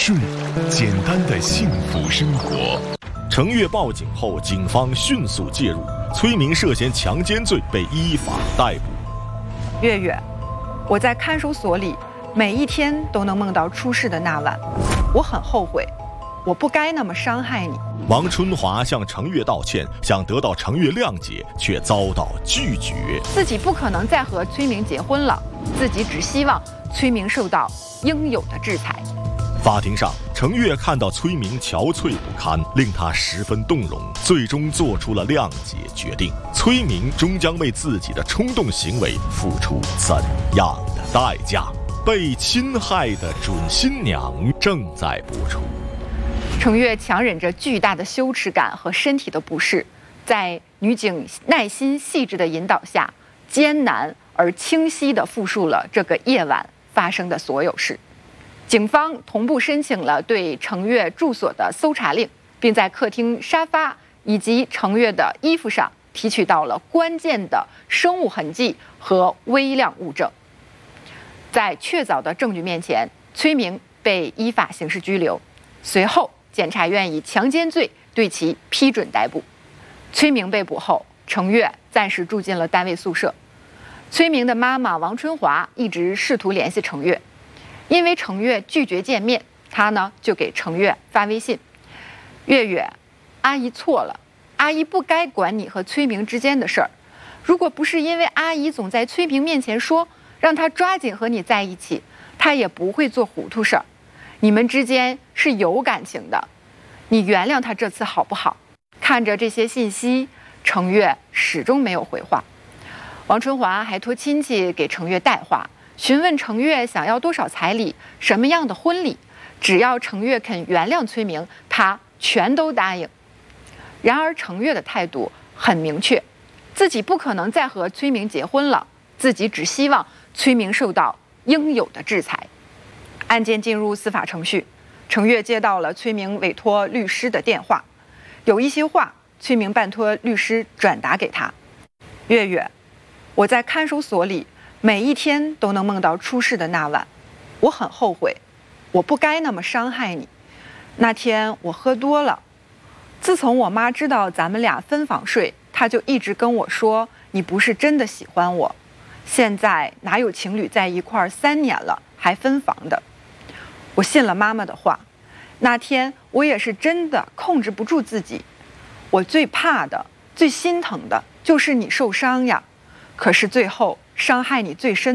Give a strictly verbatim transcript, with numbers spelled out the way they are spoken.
顺，简单的幸福生活。程月报警后，警方迅速介入，崔明涉嫌强奸罪被依法逮捕。 月月，我在看守所里，每一天都能梦到出事的那晚，我很后悔，我不该那么伤害你。 王春华向程月道歉，想得到程月谅解，却遭到拒绝。 自己不可能再和崔明结婚了，自己只希望崔明受到应有的制裁。 法庭上，程月看到崔明憔悴不堪，令他十分动容，最终做出了谅解决定。崔明终将为自己的冲动行为付出怎样的代价？被侵害的准新娘正在播出。 程月强忍着巨大的羞耻感和身体的不适，在女警耐心细致的引导下，艰难而清晰地复述了这个夜晚发生的所有事。警方同步申请了对程月住所的搜查令，并在客厅沙发以及程月的衣服上提取到了关键的生物痕迹和微量物证。在确凿的证据面前，崔明被依法刑事拘留。随后，检察院以强奸罪对其批准逮捕。崔明被捕后，程月暂时住进了单位宿舍。崔明的妈妈王春华一直试图联系程月，因为程月拒绝见面，他呢就给程月发微信：“月月，阿姨错了，阿姨不该管你和崔明之间的事儿。如果不是因为阿姨总在崔明面前说让他抓紧和你在一起，他也不会做糊涂事儿。你们之间是有感情的，你原谅他这次好不好？”看着这些信息，程月始终没有回话。王春华还托亲戚给程月带话，询问程月想要多少彩礼，什么样的婚礼，只要程月肯原谅崔明，他全都答应。然而程月的态度很明确，自己不可能再和崔明结婚了，自己只希望崔明受到应有的制裁。案件进入司法程序，程月接到了崔明委托律师的电话，有一些话崔明拜托律师转达给他：“月月，我在看守所里，每一天都能梦到出事的那晚，我很后悔，我不该那么伤害你。那天我喝多了，自从我妈知道咱们俩分房睡，她就一直跟我说你不是真的喜欢我。现在哪有情侣在一块儿三年了还分房的？我信了妈妈的话，那天我也是真的控制不住自己。我最怕的、最心疼的就是你受伤呀。可是最后伤害你最深